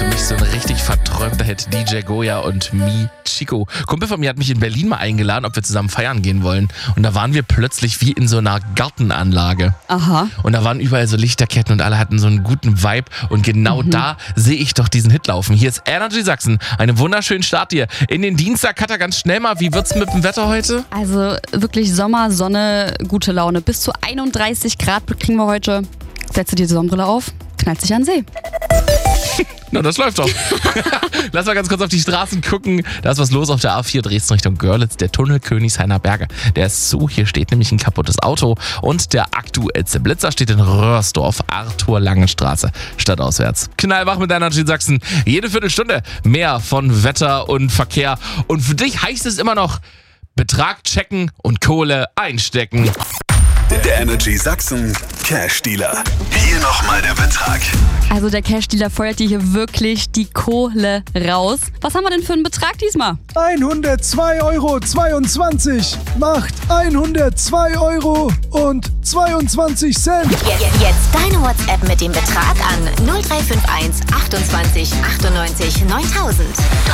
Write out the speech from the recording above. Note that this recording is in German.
für mich so ein richtig verträumter Hit. DJ Goya und Mi Chico. Kumpel von mir hat mich in Berlin mal eingeladen, ob wir zusammen feiern gehen wollen. Und da waren wir plötzlich wie in so einer Gartenanlage. Aha. Und da waren überall so Lichterketten und alle hatten so einen guten Vibe. Und genau da sehe ich doch diesen Hit laufen. Hier ist Energy Sachsen. Einen wunderschönen Start hier in den Dienstag. Katja, ganz schnell mal, wie wird's mit dem Wetter heute? Also wirklich Sommer, Sonne, gute Laune. Bis zu 31 Grad kriegen wir heute. Setze die Sonnenbrille auf, knallt sich an den See. Na, das läuft doch. Lass mal ganz kurz auf die Straßen gucken. Da ist was los auf der A4 Dresden Richtung Görlitz. Der Tunnel Königshainer Berge. Der ist zu. Hier steht nämlich ein kaputtes Auto. Und der aktuellste Blitzer steht in Röhrsdorf, Arthur-Langen-Straße, stadtauswärts. Knallwach mit Energy Sachsen. Jede Viertelstunde mehr von Wetter und Verkehr. Und für dich heißt es immer noch Betrag checken und Kohle einstecken. Der Energy Sachsen Cash Dealer. Hier nochmal der Betrag. Also der Cash-Dealer feuert dir hier wirklich die Kohle raus. Was haben wir denn für einen Betrag diesmal? 102,22 € macht 102 € und 22 Cent. Jetzt deine WhatsApp mit dem Betrag an 0351 28 98 9000.